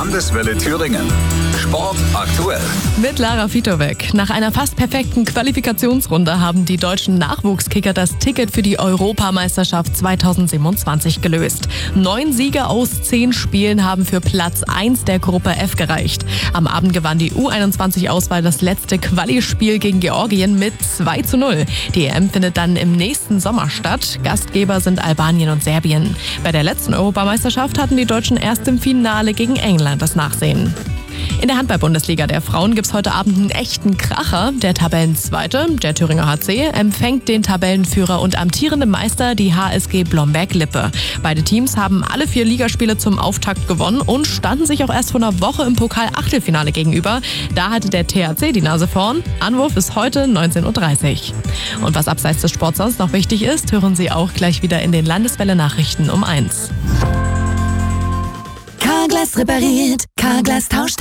Landeswelle Thüringen. Sport aktuell. Mit Lara Fitowek. Nach einer fast perfekten Qualifikationsrunde haben die deutschen Nachwuchskicker das Ticket für die Europameisterschaft 2027 gelöst. 9 Siege aus 10 Spielen haben für Platz 1 der Gruppe F gereicht. Am Abend gewann die U21-Auswahl das letzte Quali-Spiel gegen Georgien mit 2:0. Die EM findet dann im nächsten Sommer statt. Gastgeber sind Albanien und Serbien. Bei der letzten Europameisterschaft hatten die Deutschen erst im Finale gegen England das Nachsehen. In der Handball-Bundesliga der Frauen gibt's heute Abend einen echten Kracher. Der Tabellenzweite, der Thüringer HC, empfängt den Tabellenführer und amtierenden Meister, die HSG Blomberg-Lippe. Beide Teams haben alle 4 Ligaspiele zum Auftakt gewonnen und standen sich auch erst vor einer Woche im Pokal-Achtelfinale gegenüber. Da hatte der THC die Nase vorn. Anwurf ist heute 19:30 Uhr. Und was abseits des Sports sonst noch wichtig ist, hören Sie auch gleich wieder in den Landeswelle-Nachrichten um 1. Carglass repariert, Carglass tauscht